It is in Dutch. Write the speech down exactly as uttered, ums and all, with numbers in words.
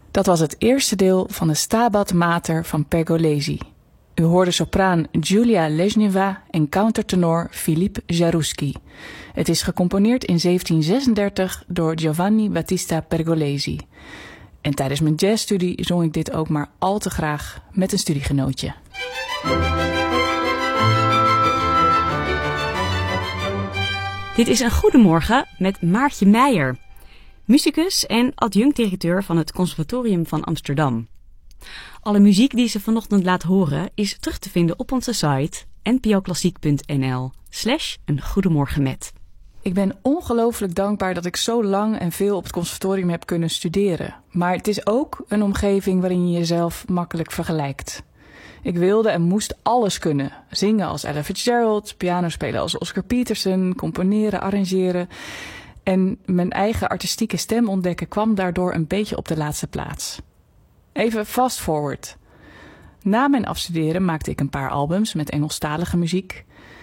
Dat was het eerste deel van de Stabat Mater van Pergolesi. U hoorde sopraan Giulia Ležněva en countertenor Philippe Jaroussky. Het is gecomponeerd in zeventien zesendertig door Giovanni Battista Pergolesi. En tijdens mijn jazzstudie zong ik dit ook maar al te graag met een studiegenootje. Dit is een Goedemorgen met Maartje Meijer, musicus en adjunct-directeur van het Conservatorium van Amsterdam. Alle muziek die ze vanochtend laat horen is terug te vinden op onze site npoklassiek.nl slash een goedemorgen met. Ik ben ongelooflijk dankbaar dat ik zo lang en veel op het conservatorium heb kunnen studeren. Maar het is ook een omgeving waarin je jezelf makkelijk vergelijkt. Ik wilde en moest alles kunnen. Zingen als Ella Fitzgerald, piano spelen als Oscar Peterson, componeren, arrangeren. En mijn eigen artistieke stem ontdekken kwam daardoor een beetje op de laatste plaats. Even fast forward. Na mijn afstuderen maakte ik een paar albums met Engelstalige muziek.